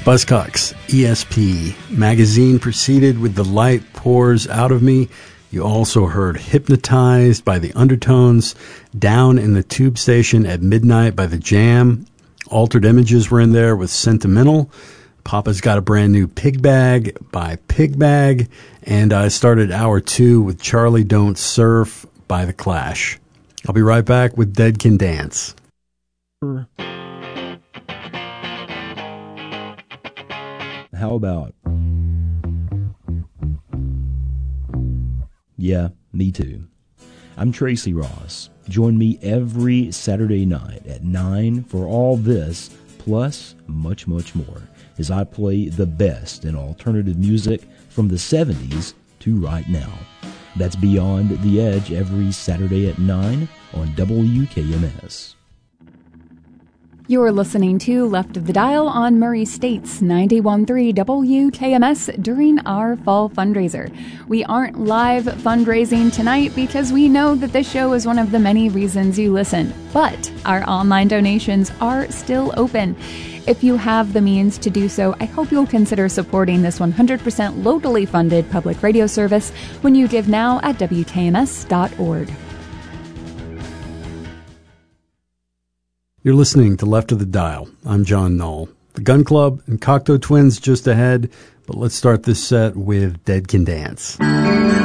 Buzzcocks, ESP. Magazine proceeded with The Light Pours Out of Me. You also heard Hypnotized by the Undertones, Down in the Tube Station at Midnight by The Jam. Altered Images were in there with Sentimental. Papa's Got a Brand New Pig Bag by Pig Bag. And I started hour 2 with Charlie Don't Surf by The Clash. I'll be right back with Dead Can Dance. How about? Yeah, me too. I'm Tracy Ross. Join me every Saturday night at 9 for all this, plus much, much more, as I play the best in alternative music from the 70s to right now. That's Beyond the Edge every Saturday at 9 on WKMS. You're listening to Left of the Dial on Murray State's 91.3 WKMS during our fall fundraiser. We aren't live fundraising tonight because we know that this show is one of the many reasons you listen, but our online donations are still open. If you have the means to do so, I hope you'll consider supporting this 100% locally funded public radio service when you give now at WKMS.org. You're listening to Left of the Dial. I'm John Knoll. The Gun Club and Cocteau Twins just ahead, but let's start this set with Dead Can Dance.